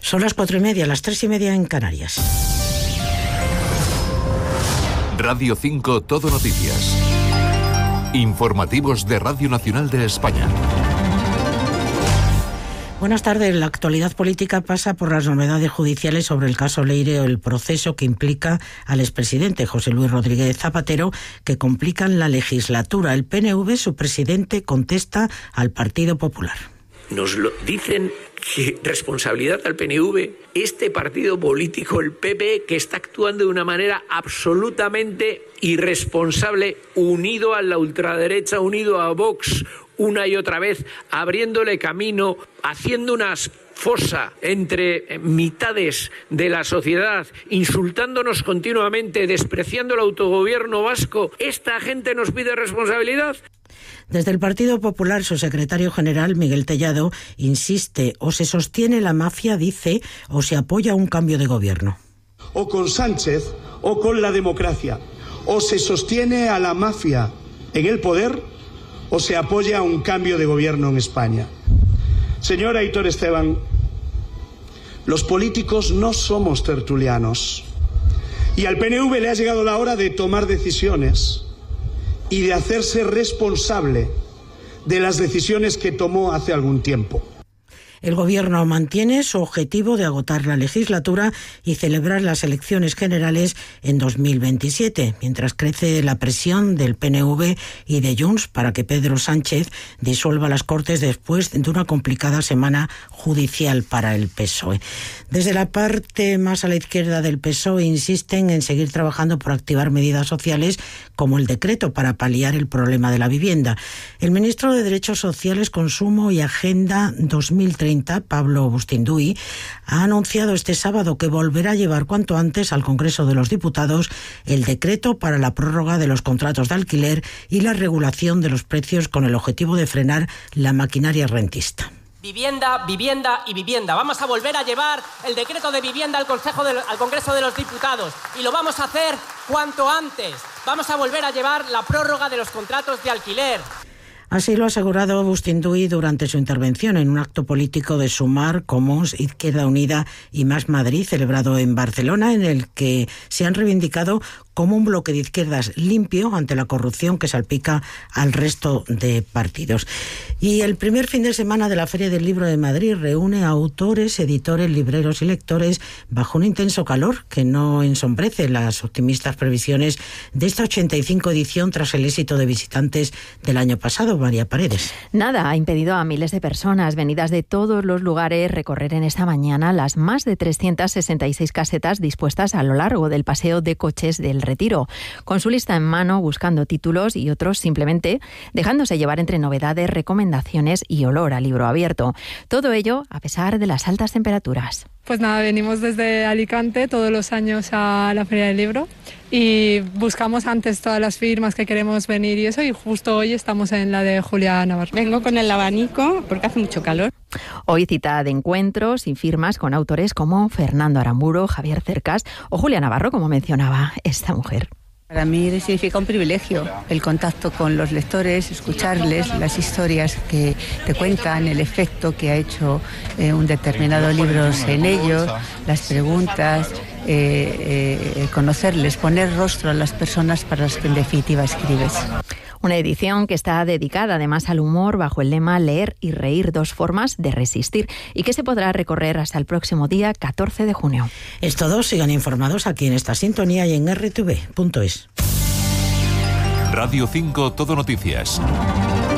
Son las 4:30, las 3:30 en Canarias. Radio 5 Todo Noticias. Informativos de Radio Nacional de España. Buenas tardes. La actualidad política pasa por las novedades judiciales sobre el caso Leire o el proceso que implica al expresidente José Luis Rodríguez Zapatero, que complican la legislatura. El PNV, su presidente, contesta al Partido Popular. Nos lo dicen que responsabilidad al PNV, este partido político, el PP, que está actuando de una manera absolutamente irresponsable, unido a la ultraderecha, unido a Vox, una y otra vez, abriéndole camino, haciendo unas fosa entre mitades de la sociedad, insultándonos continuamente, despreciando el autogobierno vasco. ¿Esta gente nos pide responsabilidad? Desde el Partido Popular, su secretario general, Miguel Tellado, insiste: o se sostiene la mafia, dice, o se apoya un cambio de gobierno. O con Sánchez o con la democracia. O se sostiene a la mafia en el poder o se apoya un cambio de gobierno en España. Señor Aitor Esteban, los políticos no somos tertulianos y al PNV le ha llegado la hora de tomar decisiones y de hacerse responsable de las decisiones que tomó hace algún tiempo. El Gobierno mantiene su objetivo de agotar la legislatura y celebrar las elecciones generales en 2027, mientras crece la presión del PNV y de Junts para que Pedro Sánchez disuelva las Cortes después de una complicada semana judicial para el PSOE. Desde la parte más a la izquierda del PSOE insisten en seguir trabajando por activar medidas sociales como el decreto para paliar el problema de la vivienda. El ministro de Derechos Sociales, Consumo y Agenda 2030, Pablo Bustinduy, ha anunciado este sábado que volverá a llevar cuanto antes al Congreso de los Diputados el decreto para la prórroga de los contratos de alquiler y la regulación de los precios con el objetivo de frenar la maquinaria rentista. Vivienda, vivienda y vivienda. Vamos a volver a llevar el decreto de vivienda al Congreso de los Diputados y lo vamos a hacer cuanto antes. Vamos a volver a llevar la prórroga de los contratos de alquiler. Así lo ha asegurado Bustinduy durante su intervención en un acto político de Sumar, Comuns, Izquierda Unida y Más Madrid, celebrado en Barcelona, en el que se han reivindicado como un bloque de izquierdas limpio ante la corrupción que salpica al resto de partidos. Y el primer fin de semana de la Feria del Libro de Madrid reúne a autores, editores, libreros y lectores bajo un intenso calor que no ensombrece las optimistas previsiones de esta 85 edición tras el éxito de visitantes del año pasado. María Paredes. Nada ha impedido a miles de personas venidas de todos los lugares recorrer en esta mañana las más de 366 casetas dispuestas a lo largo del paseo de coches del Retiro, con su lista en mano, buscando títulos y otros simplemente dejándose llevar entre novedades, recomendaciones y olor a libro abierto. Todo ello a pesar de las altas temperaturas. Pues nada, venimos desde Alicante todos los años a la Feria del Libro y buscamos antes todas las firmas que queremos venir y eso, y justo hoy estamos en la de Julia Navarro. Vengo con el abanico porque hace mucho calor. Hoy cita de encuentros y firmas con autores como Fernando Aramburu, Javier Cercas o Julia Navarro, como mencionaba esta mujer. Para mí significa un privilegio el contacto con los lectores, escucharles las historias que te cuentan, el efecto que ha hecho un determinado libro en ellos, las preguntas, conocerles, poner rostro a las personas para las que en definitiva escribes. Una edición que está dedicada además al humor bajo el lema Leer y reír, dos formas de resistir, y que se podrá recorrer hasta el próximo día 14 de junio. Es todo, sigan informados aquí en esta sintonía y en rtv.es. Radio 5 Todo Noticias.